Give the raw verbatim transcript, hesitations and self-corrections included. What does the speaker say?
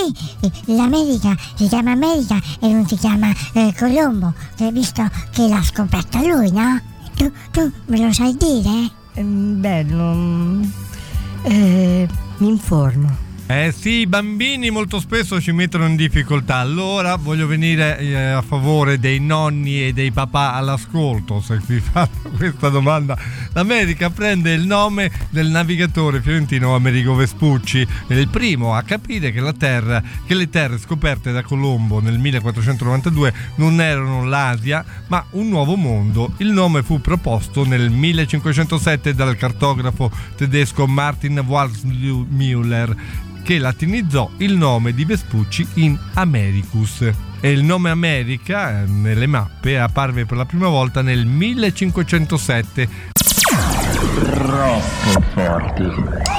l'America si chiama America e non si chiama eh, Colombo, visto che l'ha scoperto lui, no? Tu, tu me lo sai dire? Beh, non... Eh, mi informo. Eh sì, i bambini molto spesso ci mettono in difficoltà, allora voglio venire eh, a favore dei nonni e dei papà all'ascolto. Se vi fanno questa domanda, l'America prende il nome del navigatore fiorentino Amerigo Vespucci, il primo a capire che la terra, che le terre scoperte da Colombo nel millequattrocentonovantadue non erano l'Asia ma un nuovo mondo. Il nome fu proposto nel millecinquecentosette dal cartografo tedesco Martin Waldseemüller, che latinizzò il nome di Vespucci in Americus. E il nome America eh, nelle mappe apparve per la prima volta nel millecinquecentosette. Troppo forte.